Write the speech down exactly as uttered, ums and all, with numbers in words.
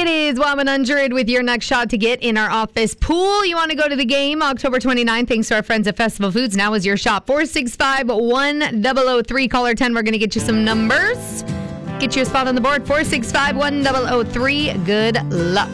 It is one hundred with your next shot to get in our office pool. You want to go to the game October twenty-ninth, thanks to our friends at Festival Foods. Now is your shot. four six five, one zero zero three, caller ten. We're going to get you some numbers. Get you a spot on the board. four six five, one zero zero three. Good luck.